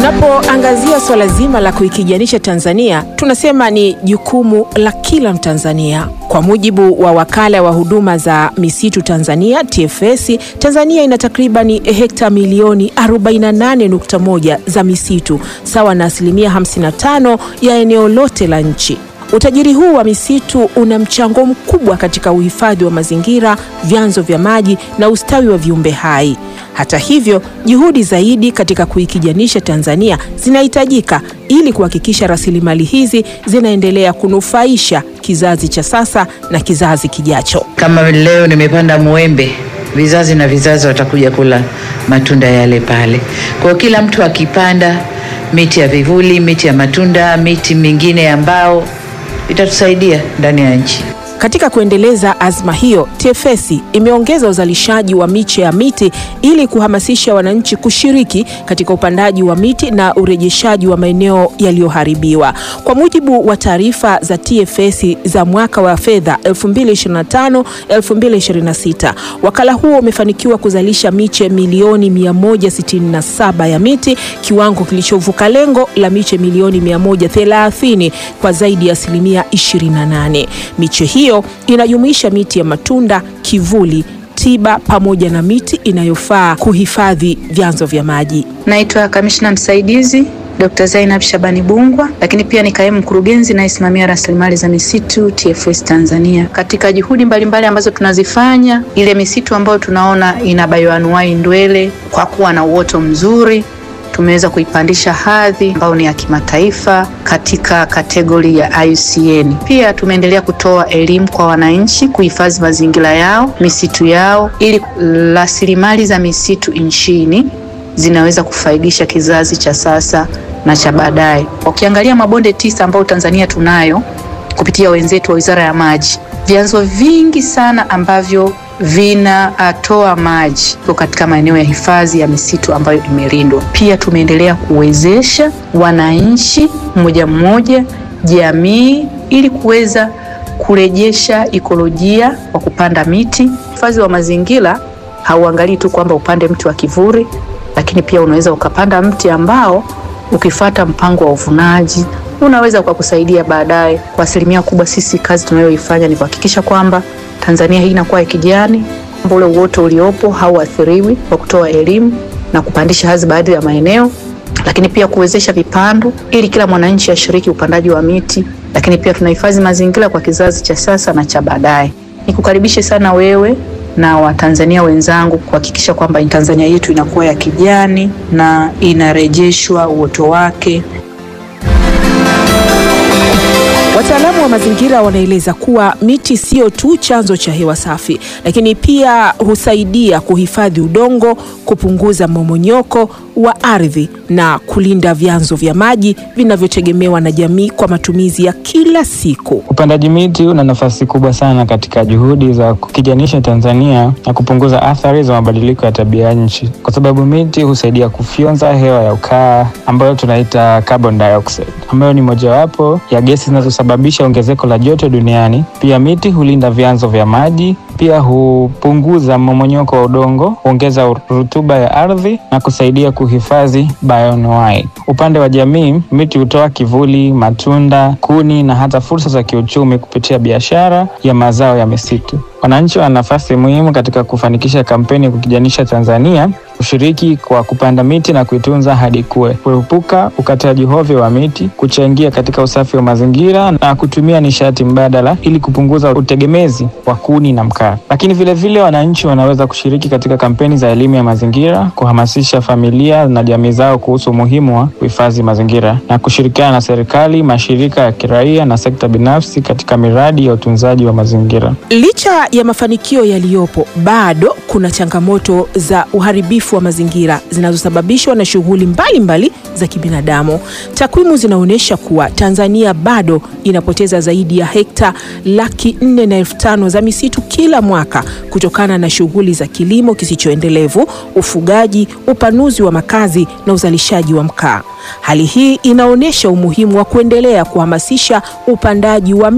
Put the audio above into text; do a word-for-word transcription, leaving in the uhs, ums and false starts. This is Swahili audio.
Tunapoangazia swala zima la kuikijanisha Tanzania, tunasema ni jukumu la kila Mtanzania. Kwa mujibu wa Wakala wa Huduma za Misitu Tanzania T F S, Tanzania ina takribani hekta milioni arobaini na nane nukta moja za misitu, sawa na asilimia hamsini na tano ya eneo lote la nchi. Utajiri huu wa misitu una mchango mkubwa katika uhifadhi wa mazingira, vyanzo vya maji na ustawi wa viumbe hai. Hata hivyo, juhudi zaidi katika kuikijanisha Tanzania zinahitajika ili kuhakikisha rasilimali hizi zinaendelea kunufaisha kizazi cha sasa na kizazi kijacho. Kama leo nimepanda mwembe, vizazi na vizazi watakuja kula matunda yale pale. Kwa kila mtu akipanda miti ya vivuli, miti ya matunda, miti mingine ambao itatusaidia ndani ya nchi. Katika kuendeleza azma hiyo, T F S imeongeza uzalishaji wa miche ya miti ili kuhamasisha wananchi kushiriki katika upandaji wa miti na urejeshaji wa maeneo yaliyoharibiwa. Kwa mujibu wa taarifa za T F S za mwaka wa fedha elfu mbili ishirini na tano elfu mbili ishirini na sita, wakala huo umefanikiwa kuzalisha miche milioni mia moja sitini na saba ya miti, kiwango kilichovuka lengo la miche milioni mia moja thelathini kwa zaidi ya asilimia ishirini na nane. Miche hiyo inajumuisha miti ya matunda, kivuli, tiba pamoja na miti inayofaa kuhifadhi vyanzo vya maji. Naitwa Kamishna Msaidizi Dokta Zainab Shabani Bungwa, lakini pia ni kaimu mkurugenzi na isimamia rasilimali za misitu T F S Tanzania. Katika juhudi mbalimbali ambazo tunazifanya, ile misitu ambayo tunaona ina bioanuwai ndwele kwa kuwa na uoto mzuri, tumeweza kuipandisha hadhi ambayo ni ya kimataifa katika kategori ya I U C N. Pia tumeendelea kutoa elimu kwa wananchi kuhifadhi mazingira yao, misitu yao, ili rasilimali za misitu nchini zinaweza kufaidisha kizazi cha sasa na cha baadaye. Ukiangalia mabonde tisa ambayo Tanzania tunayo kupitia wenzetu wa Wizara ya Maji, vyanzo vingi sana ambavyo vinatoa maji kwa katika maeneo ya hifadhi ya misitu ambayo imelindwa. Pia tumeendelea kuwezesha wananchi mmoja mmoja, jamii, ili kuweza kurejesha ekolojia kwa kupanda miti. Hifadhi wa mazingira hauangalii tu kwamba upande mti wa kivuli, lakini pia unaweza ukapanda mti ambao ukifuata mpango wa uvunaji unaweza kwa kusaidia baadaye. Kwa asilimia kubwa sisi kazi tunayoifanya ni kuhakikisha kwamba Tanzania hii inakuwa ya kijani, ule uoto uliopo hauathiriwi, kwa kutoa elimu na kupandisha hadhi baadhi ya maeneo, lakini pia kuwezesha vipando ili kila mwananchi ashiriki upandaji wa miti, lakini pia tunahifadhi mazingira kwa kizazi cha sasa na cha baadaye. Nikukaribishe sana wewe na Watanzania wenzangu kuhakikisha kwamba Tanzania yetu inakuwa ya kijani na inarejeshwa uoto wake. Wataalamu wa mazingira wanaeleza kuwa miti sio tu chanzo cha hewa safi, lakini pia husaidia kuhifadhi udongo, kupunguza mmomonyoko wa ardhi na kulinda vyanzo vya maji vinavyotegemewa na jamii kwa matumizi ya kila siku. Upandaji miti una nafasi kubwa sana katika juhudi za kukijanisha Tanzania na kupunguza athari za mabadiliko ya tabia nchi, kwa sababu miti husaidia kufyonza hewa ya ukaa ambayo tunaita carbon dioxide, ambayo ni mojawapo ya gesi zinazosababisha ongezeko la joto duniani. Pia miti hulinda vyanzo vya maji, pia hupunguza mmomonyoko wa udongo, huongeza rutuba ya ardhi na kusaidia kuhifadhi bioanuwai. Upande wa jamii, miti hutoa kivuli, matunda, kuni na hata fursa za kiuchumi kupitia biashara ya mazao ya misitu. Wananchi wana nafasi muhimu katika kufanikisha kampeni ya kukijanisha Tanzania, kushiriki kwa kupanda miti na kuitunza hadi kue, kuepuka ukataji hovyo wa miti, kuchangia katika usafi wa mazingira na kutumia nishati mbadala ili kupunguza utegemezi wa kuni na mkaa. Lakini vile vile wananchi wanaweza kushiriki katika kampeni za elimu ya mazingira, kuhamasisha familia na jamii zao kuhusu umuhimu wa kuhifadhi mazingira na kushirikiana na serikali, mashirika ya kiraia na sekta binafsi katika miradi ya utunzaji wa mazingira. Licha ya mafanikio yaliyopo, bado kuna changamoto za uharibifu wa mazingira zinazosababishwa na shughuli mbalimbali za kibinadamu. Takwimu zinaonyesha kuwa Tanzania bado inapoteza zaidi ya hekta laki nne na elfu tano za misitu kila mwaka kutokana na shughuli za kilimo kisichoendelevu, ufugaji, upanuzi wa makazi na uzalishaji wa mkaa. Hali hii inaonyesha umuhimu wa kuendelea kuhamasisha upandaji wa